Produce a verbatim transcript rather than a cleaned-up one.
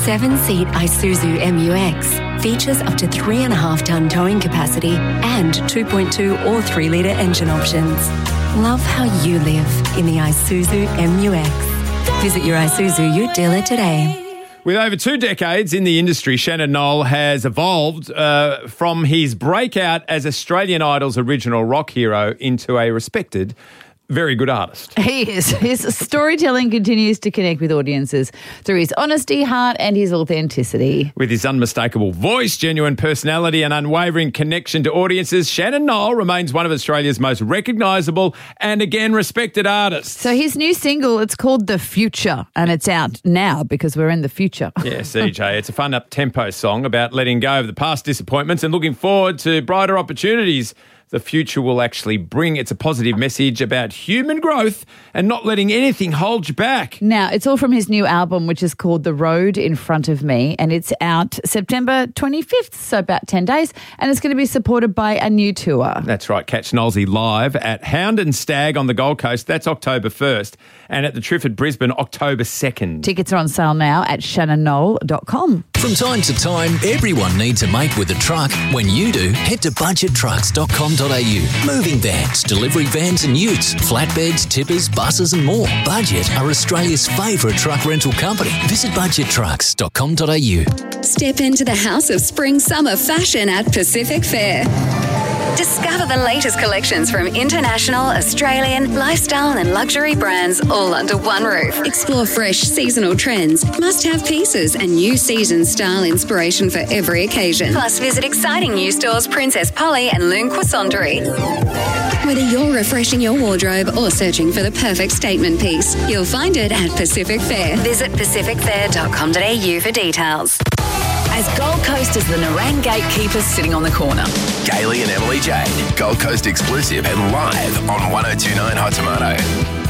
seven-seat Isuzu M U X features up to three and a half ton towing capacity and two point two or three litre engine options. Love how you live in the Isuzu M U X. Visit your Isuzu Ute dealer today. With over two decades in the industry, Shannon Noll has evolved uh, from his breakout as Australian Idol's original rock hero into a respected, very good artist. He is. His storytelling continues to connect with audiences through his honesty, heart and his authenticity. With his unmistakable voice, genuine personality and unwavering connection to audiences, Shannon Noll remains one of Australia's most recognisable and, again, respected artists. So his new single, it's called The Future, and it's out now because we're in the future. Yeah, C J, it's a fun up-tempo song about letting go of the past disappointments and looking forward to brighter opportunities the future will actually bring. It's a positive message about human growth and not letting anything hold you back. Now, it's all from his new album, which is called The Road in Front of Me, and it's out September twenty-fifth, so about ten days, and it's going to be supported by a new tour. That's right. Catch Nollsy live at Hound and Stag on the Gold Coast. That's October first. And at the Trifford Brisbane, October second. Tickets are on sale now at shannon noll dot com. From time to time, everyone needs a mate with a truck. When you do, head to budget trucks dot com dot a u. Moving vans, delivery vans and utes, flatbeds, tippers, buses and more. Budget are Australia's favourite truck rental company. Visit budget trucks dot com dot a u. Step into the house of spring summer fashion at Pacific Fair. Discover the latest collections from international, Australian, lifestyle and luxury brands all under one roof. Explore fresh seasonal trends, must-have pieces and new season style inspiration for every occasion. Plus visit exciting new stores Princess Polly and Lune Croissantry. Whether you're refreshing your wardrobe or searching for the perfect statement piece, you'll find it at Pacific Fair. Visit pacific fair dot com dot a u for details. As Gold Coast is the Nerang gatekeepers sitting on the corner. Kaylee and Emily Jade, Gold Coast exclusive and live on one oh two point nine Hot Tomato.